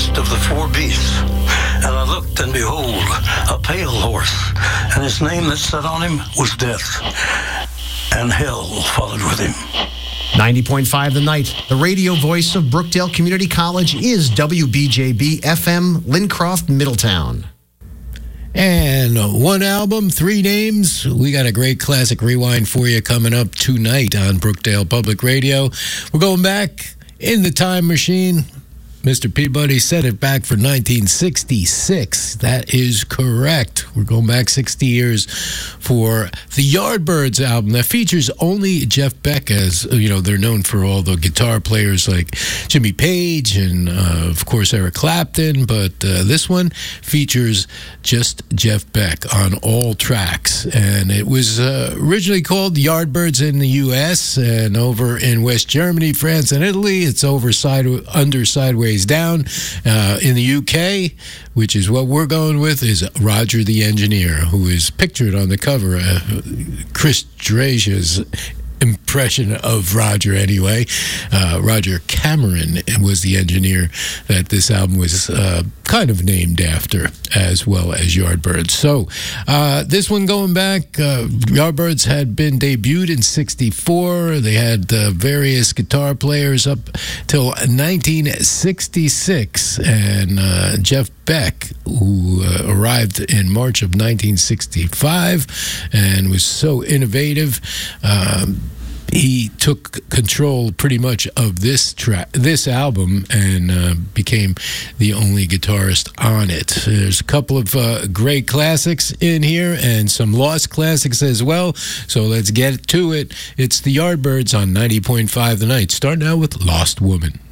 midst of the four beasts. And I looked, and behold, a pale horse, and his name that sat on him was Death, and hell followed with him. 90.5 The Night, the radio voice of Brookdale Community College, is WBJB FM, Lincroft, Middletown. And one album, three names. We got a great classic rewind for you coming up tonight on Brookdale Public Radio. We're going back in the time machine. Mr. Peabody set it back for 1966. That is correct. We're going back 60 years for the Yardbirds album that features only Jeff Beck, as you know, they're known for all the guitar players like Jimmy Page and, of course, Eric Clapton. But this one features just Jeff Beck on all tracks. And it was originally called Yardbirds in the U.S. and over in West Germany, France, and Italy. It's under Sideways Down. In the UK, which is what we're going with, is Roger the Engineer, who is pictured on the cover. Chris Drazia's impression of Roger anyway. Roger Cameron was the engineer that this album was kind of named after, as well as Yardbirds. So this one going back, Yardbirds had been debuted in 64. They had various guitar players up till 1966, and Jeff Beck, who arrived in March of 1965 and was so innovative, he took control pretty much of this album and became the only guitarist on it. There's a couple of great classics in here and some lost classics as well. So let's get to it. It's the Yardbirds on 90.5 The Night, starting out with Lost Woman.